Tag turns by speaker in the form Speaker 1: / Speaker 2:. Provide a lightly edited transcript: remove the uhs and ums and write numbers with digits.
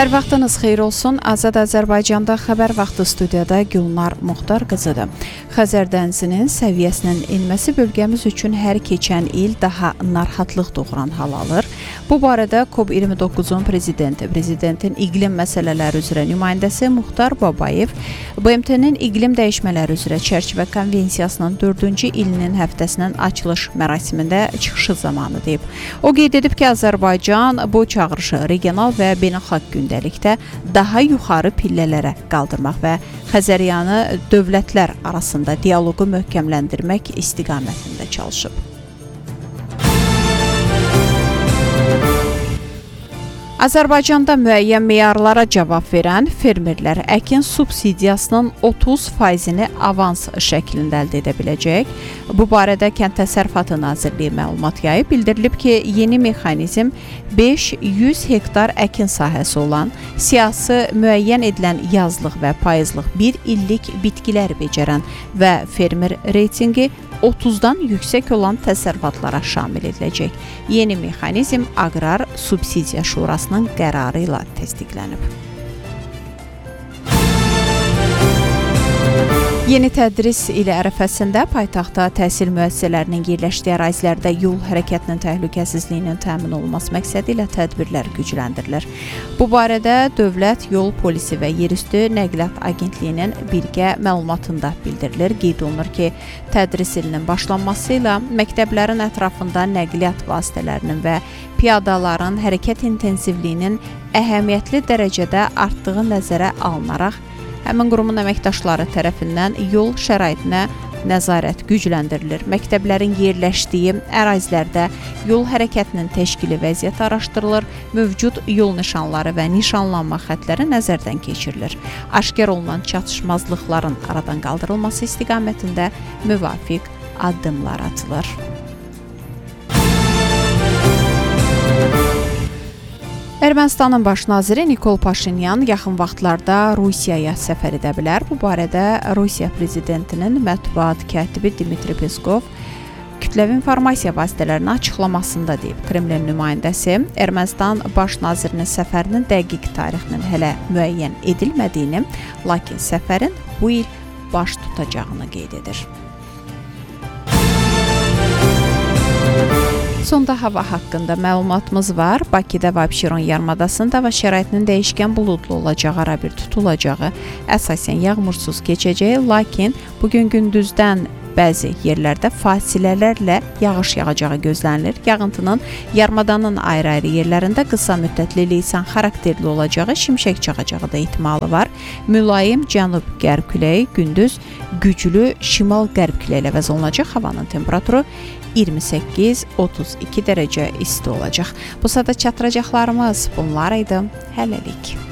Speaker 1: Hər vaxtınız xeyir olsun. Azad Azərbaycanda xəbər vaxtı studiyada Gülnar Muxtar qızıdır. Xəzər dənizinin səviyyəsinin enməsi bölgəmiz üçün hər keçən il daha narahatlıq doğuran hal alır. Bu barədə COP29-un prezidentin iqlim məsələləri üzrə nümayəndəsi Muxtar Babayev BMT-nin iqlim dəyişmələri üzrə çərçivə konvensiyasının 4-cü ilinin həftəsinin açılış mərasimində çıxışı zamanı deyib. O qeyd edib ki, Azərbaycan bu çağırışı regional və beynəlxalq gündəlikdə daha yuxarı pillələrə qaldırmaq və Xəzəryanı dövlətlər arasında dialoqu möhkəmləndirmək istiqamətində çalışıb. Azərbaycanda müəyyən meyarlara cavab verən fermerlər əkin subsidiyasının 30%-ni avans şəklində əldə edə biləcək. Bu barədə Kənd Təsərrüfatı Nazirliyi məlumat yayıb. Bildirilib ki, yeni mexanizm 500 hektar əkin sahəsi olan, siyasi müəyyən edilən yazlıq və payızlıq 1 illik bitkilər becərən və fermer reytinqi 30-dan yüksək olan təsərrüfatlara şamil ediləcək. Yeni mexanizm Aqrar Subsidiya Şurasının qərarı ilə təsdiqlənib. Yeni tədris ili ərəfəsində paytaxtda təhsil müəssisələrinin yerləşdiyi ərazilərdə yol hərəkətinin təhlükəsizliyinin təmin olunması məqsədi ilə tədbirlər gücləndirilir. Bu barədə Dövlət Yol Polisi və Yerüstü Nəqliyyat Agentliyinin birgə məlumatında bildirilir. Qeyd olunur ki, tədris ilinin başlanması ilə məktəblərin ətrafında nəqliyyat vasitələrinin və piyadaların hərəkət intensivliyinin əhəmiyyətli dərəcədə artdığı nəzərə alınaraq, həmin qurumun əməkdaşları tərəfindən yol şəraitinə nəzarət gücləndirilir. Məktəblərin yerləşdiyi ərazilərdə yol hərəkətinin təşkili vəziyyət araşdırılır, mövcud yol nişanları və nişanlanma xətləri nəzərdən keçirilir. Aşkar olunan çatışmazlıqların aradan qaldırılması istiqamətində müvafiq addımlar atılır. Ermənistanın baş naziri Nikol Paşinyan yaxın vaxtlarda Rusiyaya səfər edə bilər. Bu barədə Rusiya prezidentinin mətbuat katibi Dmitri Peskov kütləvi informasiya vasitələrinin açıqlamasında deyib. Kremlin nümayəndəsi Ermənistan baş nazirinin səfərinin dəqiq tarixinin hələ müəyyən edilmədiyini, lakin səfərin bu il baş tutacağını qeyd edir. Sonda hava haqqında məlumatımız var. Bakıda və Abşeron yarımadasında hava şəraitinin dəyişkən buludlu olacağı, arabir tutulacağı, əsasən yağmursuz keçəcəyi, lakin bugün gündüzdən bəzi yerlərdə fasilələrlə yağış yağacağı gözlənilir. Yağıntının yarımadanın ayrı-ayrı yerlərində qısa müddətli leysan xarakterli olacağı, şimşək çaxacağı da ehtimalı var. Mülayim cənub-qərb küləyi, gündüz güclü şimal-qərb küləyi ilə əvəz olunacaq. Havanın temperaturu 28-32 dərəcə isti olacaq. Bu saata çatdıracaqlarımız bunlar idi. Hələlik.